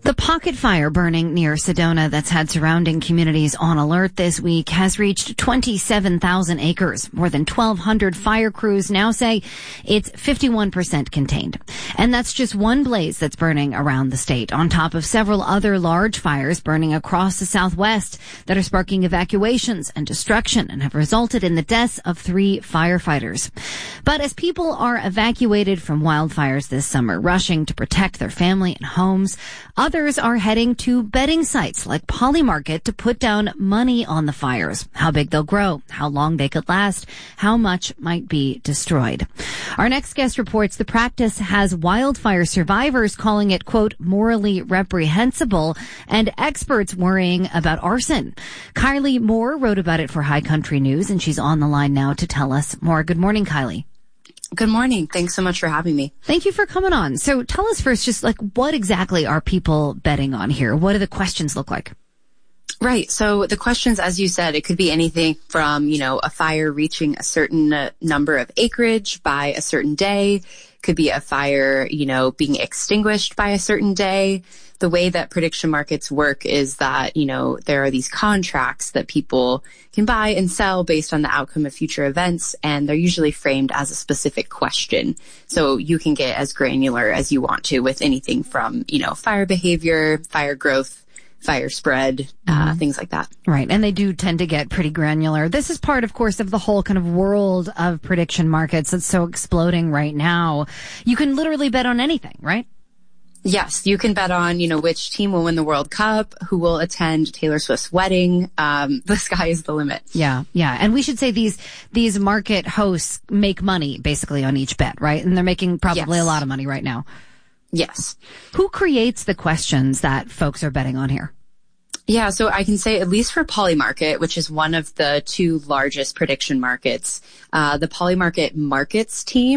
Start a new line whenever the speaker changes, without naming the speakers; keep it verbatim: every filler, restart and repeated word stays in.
The pocket fire burning near Sedona that's had surrounding communities on alert this week has reached twenty-seven thousand acres. More than twelve hundred fire crews now say it's fifty-one percent contained. And that's just one blaze that's burning around the state, on top of several other large fires burning across the Southwest that are sparking evacuations and destruction and have resulted in the deaths of three firefighters. But as people are evacuated from wildfires this summer, rushing to protect their family and homes, others are heading to betting sites like Polymarket to put down money on the fires, how big they'll grow, how long they could last, how much might be destroyed. Our next guest reports the practice has wildfire survivors calling it, quote, morally reprehensible, and experts worrying about arson. Kylie Moore wrote about it for High Country News, and she's on the line now to tell us more. Good morning, Kylie.
Good morning. Thanks so much for having me.
Thank you for coming on. So tell us first, just like, what exactly are people betting on here? What do the questions look like?
Right. So the questions, as you said, it could be anything from, you know, a fire reaching a certain uh, number of acreage by a certain day. Could be a fire, you know, being extinguished by a certain day. The way that prediction markets work is that, you know, there are these contracts that people can buy and sell based on the outcome of future events, and they're usually framed as a specific question. So you can get as granular as you want to with anything from, you know, fire behavior, fire growth, fire spread, uh, mm-hmm. things like that.
Right. And they do tend to get pretty granular. This is part, of course, of the whole kind of world of prediction markets that's so exploding right now. You can literally bet on anything, right?
Yes, you can bet on, you know, which team will win the World Cup, who will attend Taylor Swift's wedding. Um, the sky is the limit.
Yeah, yeah. And we should say these these market hosts make money basically on each bet, right? And they're making probably
yes.
a lot of money right now.
Yes.
Who creates the questions that folks are betting on here?
Yeah, so I can say, at least for Polymarket, which is one of the two largest prediction markets, uh, the Polymarket markets team